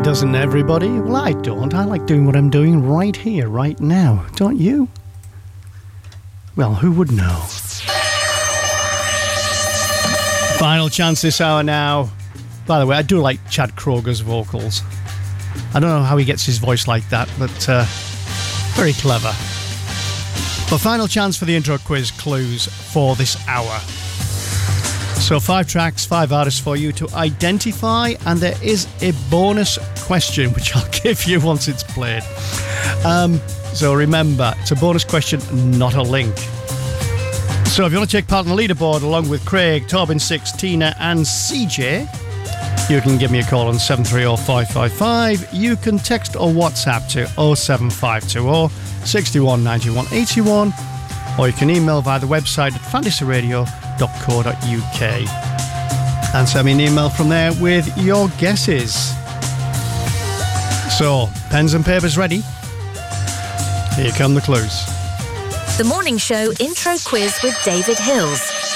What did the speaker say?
Doesn't everybody? Well, I don't. I like doing what I'm doing right here, right now. Don't you? Well, who would know? Final chance this hour now. By the way, I do like Chad Kroger's vocals. I don't know how he gets his voice like that, but very clever. But final chance for the intro quiz clues for this hour. So 5 tracks, 5 artists for you to identify, and there is a bonus question which I'll give you once it's played. So remember, it's a bonus question, not a link. So if you want to take part in the leaderboard along with Craig, Torben 6, Tina and CJ, you can give me a call on 730-555. You can text or WhatsApp to 07520 61 91 81, or you can email via the website at fantasyradio.co.uk and send me an email from there with your guesses. So, pens and papers ready? Here come the clues. The Morning Show Intro Quiz with David Hills.